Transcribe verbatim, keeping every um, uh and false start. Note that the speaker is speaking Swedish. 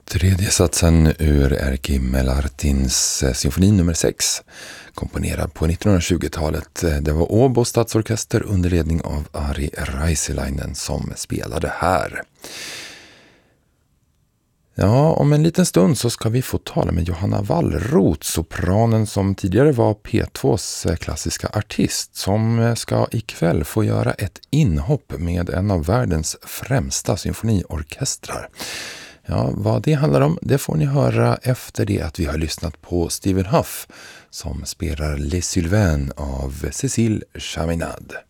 Tredje satsen ur Erkki Melartins symfoni nummer sex, komponerad på nittonhundratjugotalet. Det var Åbo stadsorkester under ledning av Ari Räisäläinen som spelade här. Ja, om en liten stund så ska vi få tala med Johanna Wallroth, sopranen som tidigare var P tvås klassiska artist, som ska ikväll få göra ett inhopp med en av världens främsta symfoniorkestrar. Ja, vad det handlar om, det får ni höra efter det att vi har lyssnat på Stephen Hough som spelar Les Sylvains av Cécile Chaminade.